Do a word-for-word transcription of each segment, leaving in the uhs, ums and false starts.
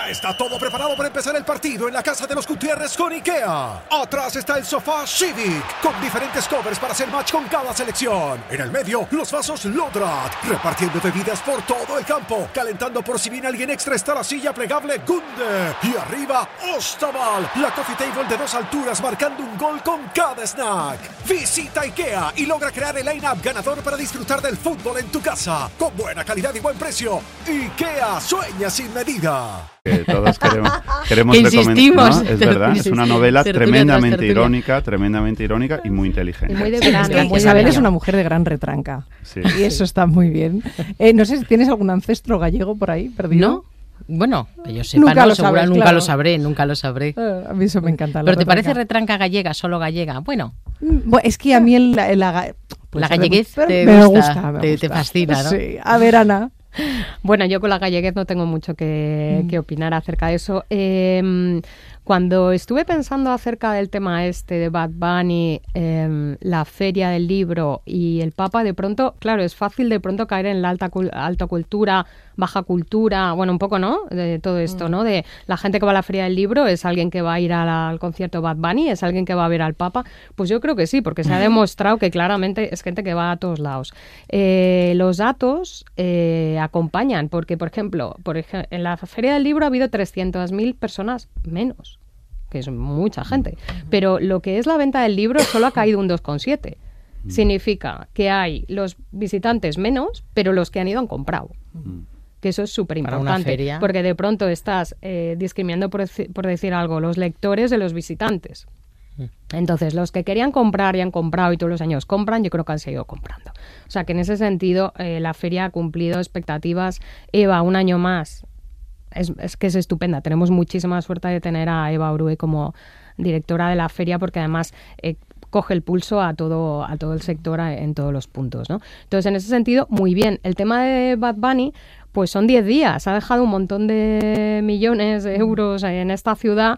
Ya está todo preparado para empezar el partido en la casa de los Gutiérrez con IKEA. Atrás está el sofá Civic, con diferentes covers para hacer match con cada selección. En el medio, los vasos Lodrat, repartiendo bebidas por todo el campo. Calentando por si viene alguien extra está la silla plegable Gunde. Y arriba, Ostaval, la coffee table de dos alturas marcando un gol con cada snack. Visita IKEA y logra crear el line-up ganador para disfrutar del fútbol en tu casa. Con buena calidad y buen precio. IKEA sueña sin medida. Que todos queremos, queremos recomendar, ¿no? Es verdad, es una novela tremendamente irónica, tremendamente irónica y muy inteligente. Y muy de verano. Isabel es una mujer de gran retranca. Sí. Y eso está muy bien. Eh, no sé si tienes algún ancestro gallego por ahí perdido. ¿No? Bueno, que yo sepa, Nunca no, lo seguro, sabes, nunca claro. lo sabré, nunca lo sabré. Eh, a mí eso me encanta. la ¿Pero te retranca. parece retranca gallega, solo gallega? Bueno, Bueno, es que a mí el, la, la, pues la galleguez me, te, me gusta, gusta, me te, gusta. te fascina, ¿no? Sí. A ver, Ana. Bueno, yo con la galleguez no tengo mucho que, que opinar acerca de eso. Eh, cuando estuve pensando acerca del tema este de Bad Bunny, eh, la feria del libro y el Papa, de pronto, claro, es fácil de pronto caer en la alta, alta cultura, baja cultura, bueno, un poco, ¿no? De todo esto, ¿no? De la gente que va a la feria del libro es alguien que va a ir a la, al concierto Bad Bunny, es alguien que va a ver al Papa. Pues yo creo que sí, porque se ha demostrado que claramente es gente que va a todos lados. Eh, los datos eh, acompañan, porque, por ejemplo, por ej- en la feria del libro ha habido trescientas mil personas menos, que es mucha gente. Pero lo que es la venta del libro solo ha caído un dos coma siete. Significa que hay los visitantes menos, pero los que han ido han comprado. Que eso es súper Para una importante, feria. porque de pronto estás eh, discriminando, por, deci- por decir algo, los lectores de los visitantes. Entonces, los que querían comprar y han comprado y todos los años compran, yo creo que han seguido comprando. O sea, que en ese sentido eh, la feria ha cumplido expectativas. Eva, un año más, es, es que es estupenda. Tenemos muchísima suerte de tener a Eva Orue como directora de la feria, porque además eh, coge el pulso a todo, a todo el sector a, en todos los puntos, ¿no? Entonces, en ese sentido, muy bien. El tema de Bad Bunny, pues son diez días. Ha dejado un montón de millones de euros en esta ciudad.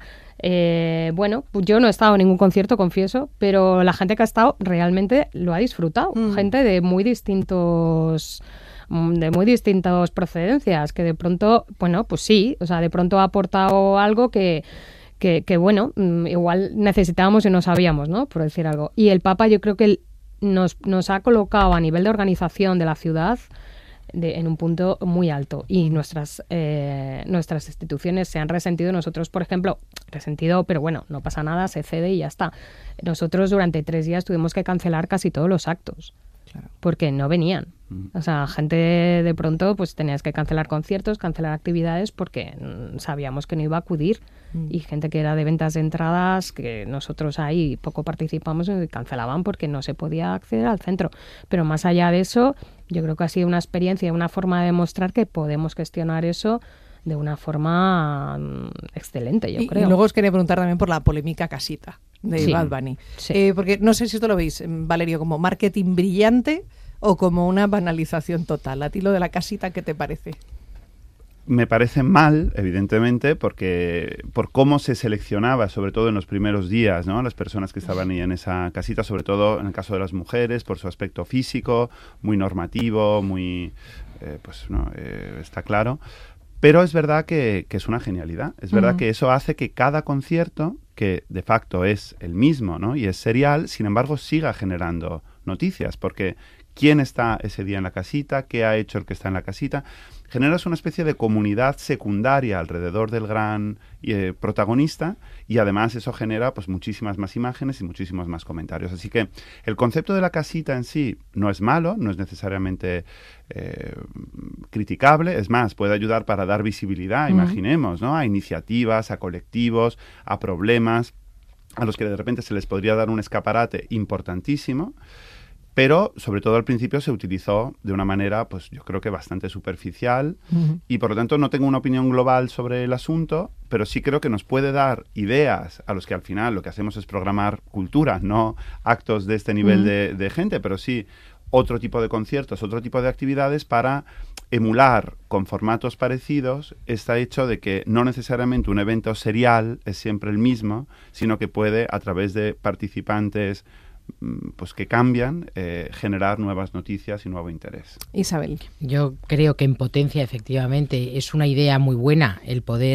Eh, bueno, pues yo no he estado en ningún concierto, confieso, pero la gente que ha estado realmente lo ha disfrutado. Mm. Gente de muy distintos de muy distintas procedencias, que de pronto, bueno, pues sí, o sea, de pronto ha aportado algo que que, que bueno, igual necesitábamos y no sabíamos, ¿no? Por decir algo. Y el Papa, yo creo que él nos, nos ha colocado a nivel de organización de la ciudad De, en un punto muy alto, y nuestras eh, nuestras instituciones se han resentido. Nosotros, por ejemplo, resentido, pero bueno, no pasa nada, se cede y ya está. Nosotros durante tres días tuvimos que cancelar casi todos los actos, claro, porque no venían. O sea, gente de pronto, pues tenías que cancelar conciertos, cancelar actividades porque mm, sabíamos que no iba a acudir. Mm. Y gente que era de ventas de entradas, que nosotros ahí poco participamos, y cancelaban porque no se podía acceder al centro. Pero más allá de eso, yo creo que ha sido una experiencia, una forma de demostrar que podemos gestionar eso de una forma mm, excelente, yo y, creo. Y luego os quería preguntar también por la polémica casita de Sí. Bad Bunny. Sí. Eh, porque no sé si esto lo veis, Valerio, como marketing brillante o como una banalización total. ¿A ti lo de la casita qué te parece? Me parece mal, evidentemente, porque por cómo se seleccionaba, sobre todo en los primeros días, ¿no? Las personas que estaban ahí en esa casita, sobre todo en el caso de las mujeres, por su aspecto físico, muy normativo, muy, eh, pues, no, eh, está claro. Pero es verdad que, que es una genialidad. Es verdad Uh-huh. que eso hace que cada concierto, que de facto es el mismo, ¿no? Y es serial, sin embargo, siga generando noticias, porque quién está ese día en la casita, qué ha hecho el que está en la casita. Generas una especie de comunidad secundaria alrededor del gran eh, protagonista, y además eso genera pues muchísimas más imágenes y muchísimos más comentarios. Así que el concepto de la casita en sí no es malo, no es necesariamente eh, criticable, es más, puede ayudar para dar visibilidad, Uh-huh. imaginemos, ¿no? A iniciativas, a colectivos, a problemas a los que de repente se les podría dar un escaparate importantísimo. Pero, sobre todo al principio, se utilizó de una manera, pues yo creo que bastante superficial, uh-huh. y por lo tanto no tengo una opinión global sobre el asunto, pero sí creo que nos puede dar ideas a los que al final lo que hacemos es programar cultura, no actos de este nivel uh-huh. de, de gente, pero sí otro tipo de conciertos, otro tipo de actividades para emular con formatos parecidos este hecho de que no necesariamente un evento serial es siempre el mismo, sino que puede, a través de participantes pues que cambian, eh, generar nuevas noticias y nuevo interés. Isabel. Yo creo que en potencia, efectivamente, es una idea muy buena el poder